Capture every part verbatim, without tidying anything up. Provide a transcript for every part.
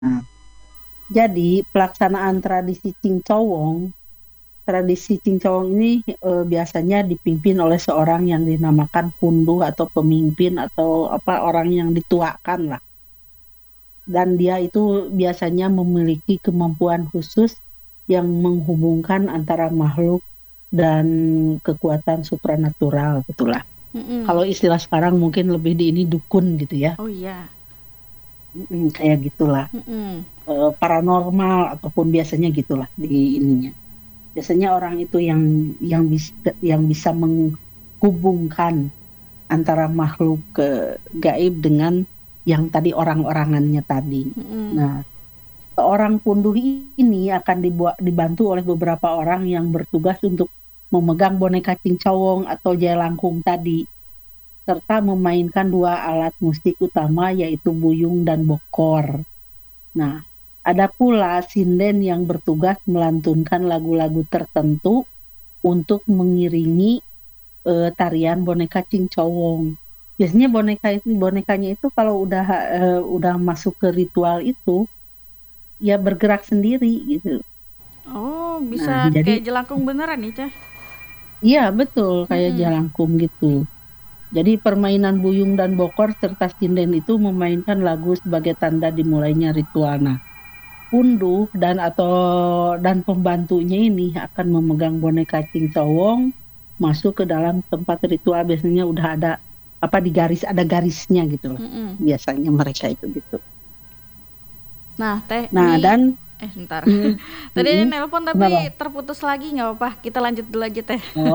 Nah, jadi pelaksanaan tradisi Cingcowong, tradisi Cingcowong ini, eee, biasanya dipimpin oleh seorang yang dinamakan punduh atau pemimpin atau apa, orang yang dituakan lah. Dan dia itu biasanya memiliki kemampuan khusus yang menghubungkan antara makhluk dan kekuatan supranatural gitulah. Mhm. Kalau istilah sekarang mungkin lebih di ini dukun gitu ya. Oh iya. Mhm, kayak gitulah, Mhm. eee, paranormal ataupun biasanya gitulah di ininya. Biasanya orang itu yang yang bis yang bisa menghubungkan antara makhluk, eee, gaib dengan yang tadi orang-orangannya tadi. Mhm. Nah, seorang punduh ini akan dibua dibantu oleh beberapa orang yang bertugas untuk memegang boneka Cingcowong atau Jailangkung tadi, serta memainkan dua alat musik utama yaitu buyung dan bokor. Nah, ada pula sinden yang bertugas melantunkan lagu-lagu tertentu untuk mengiringi, eee, tarian boneka Cingcowong. Biasanya boneka itu bonekanya itu kalau udah, eee, udah masuk ke ritual itu, ya bergerak sendiri gitu. Oh, Nah, bisa jadi kayak jelangkung beneran nih, Teh? iya betul, kayak Mhm. Jalangkung gitu. Jadi permainan buyung dan bokor serta sinden itu memainkan lagu sebagai tanda dimulainya ritual. Nah, punduh dan atau dan pembantunya ini akan memegang boneka Cingcowong masuk ke dalam tempat ritual, biasanya udah ada, apa, di garis ada garisnya gitu loh, Mhm. biasanya mereka itu gitu. Nah, Teh, Nah ini dan eh sebentar. mhm Tadi ada mhm, nelpon tapi kenapa? terputus lagi, nggak apa-apa, kita lanjut dulu aja, Teh. Oh.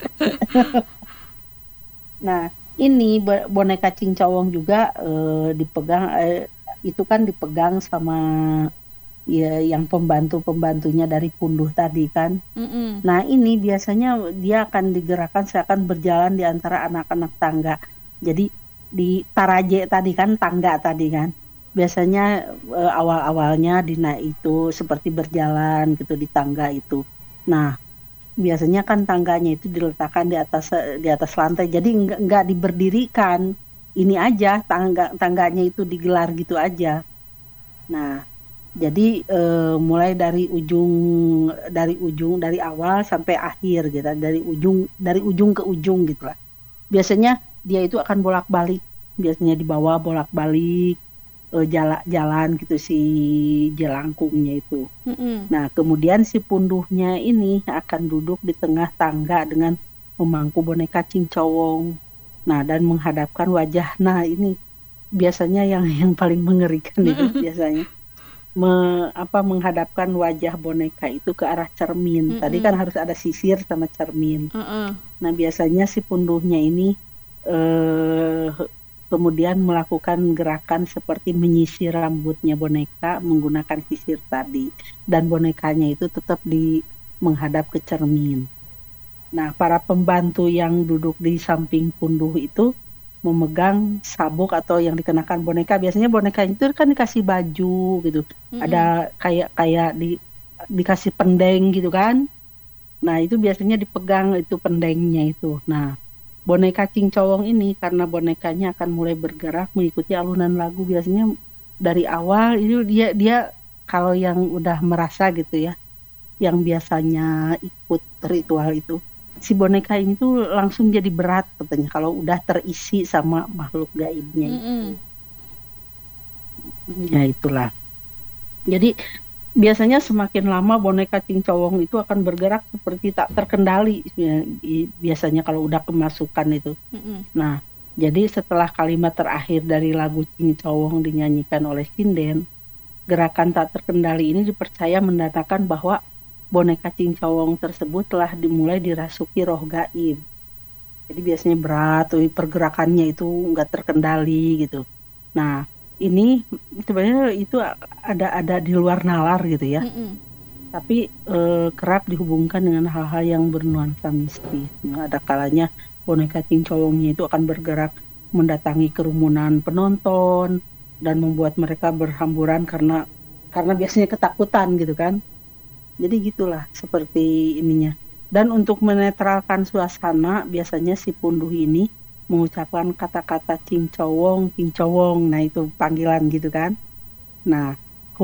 Nah, ini be boneka Cingcowong juga, eee, dipegang, eee, itu kan dipegang sama, ya yang pembantu-pembantunya dari punduh tadi kan. Mhm. Nah ini biasanya dia akan digerakkan seakan berjalan di antara anak-anak tangga. Jadi di taraje tadi kan, tangga tadi kan, biasanya, eee, awal-awalnya dina itu seperti berjalan gitu di tangga itu. Nah, biasanya kan tangganya itu diletakkan di atas, eee, di atas lantai jadi enggak enggak diberdirikan, ini aja tangga tangganya itu digelar gitu aja. Nah, jadi, eee, mulai dari ujung dari ujung dari awal sampai akhir gitu, dari ujung dari ujung ke ujung gitulah. Biasanya dia itu akan bolak-balik, biasanya dibawa bolak-balik, eee, jala jalan gitu si jelangkungnya itu. Mhm. Nah, kemudian si punduhnya ini akan duduk di tengah tangga dengan memangku boneka Cingcowong. Nah, dan menghadapkan wajah nah ini biasanya yang yang paling mengerikan itu Mhm. biasanya. Me apa, menghadapkan wajah boneka itu ke arah cermin. Tadi kan Mhm. harus ada sisir sama cermin. Heeh. Nah, biasanya si punduhnya ini, eee, he kemudian melakukan gerakan seperti menyisir rambutnya boneka menggunakan sisir tadi, dan bonekanya itu tetap di menghadap ke cermin. Nah, para pembantu yang duduk di samping punduh itu memegang sabuk atau yang dikenakan boneka, biasanya boneka itu kan dikasih baju gitu, Mhm. ada kayak kayak di dikasih pendeng gitu kan. Nah, itu biasanya dipegang itu pendengnya itu. Nah, boneka Cingcowong ini karena bonekanya akan mulai bergerak mengikuti alunan lagu biasanya dari awal itu dia dia kalau yang udah merasa gitu ya, yang biasanya ikut ritual itu, si boneka ini tuh langsung jadi berat katanya kalau udah terisi sama makhluk gaibnya Mhm. itu. Mhm, ya itulah. Jadi biasanya semakin lama boneka Cingcowong itu akan bergerak seperti tak terkendali ya i biasanya kalau udah kemasukan itu. Mhm. Nah, jadi setelah kalimat terakhir dari lagu Cingcowong dinyanyikan oleh sinden, gerakan tak terkendali ini dipercaya menandakan bahwa boneka Cingcowong tersebut telah dimulai dirasuki roh gaib. Jadi biasanya berat tuh pergerakannya itu nggak terkendali gitu. Nah, ini sebenarnya itu a ada ada di luar nalar gitu ya, Mhm. tapi, eee, kerap dihubungkan dengan hal-hal yang bernuansa mistis. Nah, ada kalanya boneka Cingcowongnya itu akan bergerak mendatangi kerumunan penonton dan membuat mereka berhamburan karena karena biasanya ketakutan gitu kan. Jadi gitulah seperti ininya. Dan untuk menetralkan suasana biasanya si punduh ini mengucapkan kata-kata Cingcowong Cingcowong, nah itu panggilan gitu kan. Nah